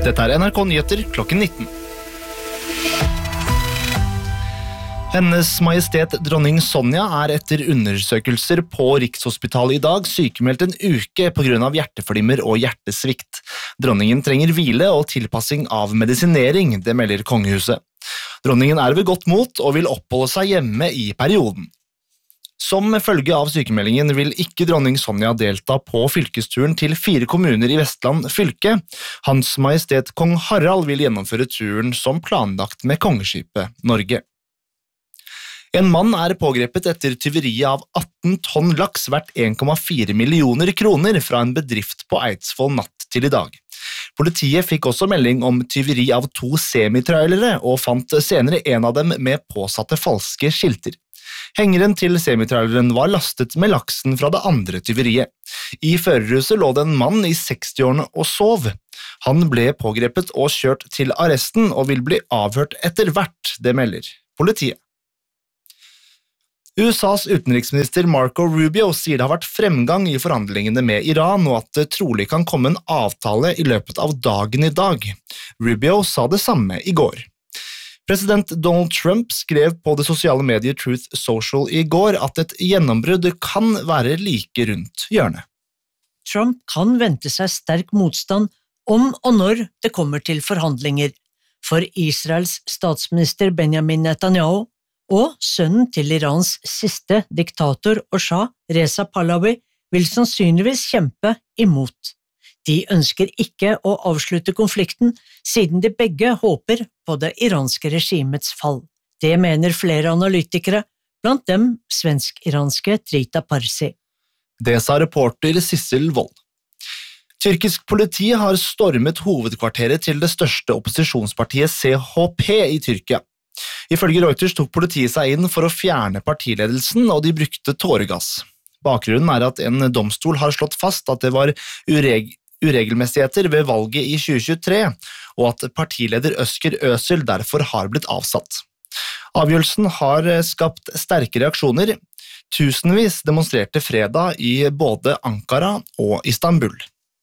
Dette NRK Nyheter klokken 19. Hennes Majestet Dronning Sonja etter undersøkelser på Rikshospitalet i dag sykemeldt en uke på grunn av hjerteflimmer og hjertesvikt. Dronningen trenger hvile og tilpassing av medisinering, det melder kongehuset. Dronningen ved godt mot og vil oppholde seg hjemme i perioden. Som følge av sykemeldingen vil ikke dronning Sonja delta på fylkesturen til 4 kommuner i Vestland fylke. Hans Majestet Kong Harald vil gjennomføre turen som planlagt med kongeskipet Norge. En mann pågrepet etter tyveriet av 18 tonn laks verdt 1,4 millioner kroner fra en bedrift på Eidsvoll natt til i dag. Politiet fikk også melding om tyveri av 2 semitrailere og fant senere en av dem med påsatte falske skilter. Hengeren til semitraileren var lastet med laksen fra det andre tyveriet. I førerhuset lå det en mann i 60-årene og sov. Han ble pågrepet og kjørt til arresten og vil bli avhørt etter hvert, det melder politiet. USAs utenriksminister Marco Rubio sier det har vært fremgang i forhandlingene med Iran og at det trolig kan komme en avtale i løpet av dagen i dag. Rubio sa det samme i går. President Donald Trump skrev på det sosiale mediet Truth Social i går at et gjennombrudd kan være like rundt hjørnet. Trump kan vente seg sterk motstand om og når det kommer til forhandlinger, for Israels statsminister Benjamin Netanyahu og sønnen til Irans siste diktator og shah, Reza Pahlavi, vil sannsynligvis kjempe imot. De ønsker ikke å avslutte konflikten, siden de begge håper på det iranske regimets fall. Det mener flere analytikere, blant dem svensk-iranske Trita Parsi. Det sa reporter Sissel Wold. Tyrkisk politi har stormet hovedkvarteret til det største opposisjonspartiet CHP i Tyrkia. Ifølge Reuters tok politiet seg inn for å fjerne partiledelsen, og de brukte tåregass. Bakgrunnen at en domstol har slått fast at det var uregelmessigheter ved valget i 2023, og at partileder Özgür Özil derfor har blitt avsatt. Avgjørelsen har skapt sterke reaksjoner. Tusenvis demonstrerte fredag i både Ankara og Istanbul.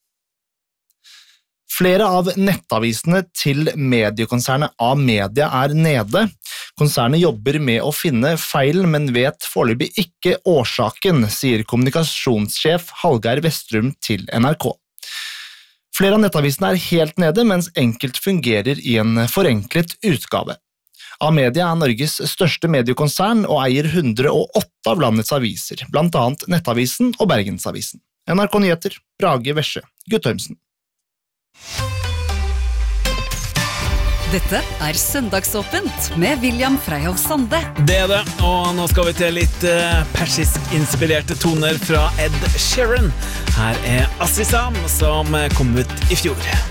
Flere av nettavisene til mediekonsernet Amedia nede. Konsernet jobber med å finne feilen, men vet foreløpig ikke årsaken, sier kommunikasjonssjef Hallgeir Westrum til NRK. Flere av nettavisene helt nede, mens enkelt fungerer i en forenklet utgave. Amedia Norges største mediekonsern og eier 108 av landets aviser, blant annet Nettavisen og Bergensavisen. NRK Nyheter, Brage Vesje, Guttormsen. Dette Søndagsåpent med William Freyhoff Sande. Det det, og nå skal vi til litt persisk-inspirerte toner fra Ed Sheeran. Her Aziza, som kom ut i fjor.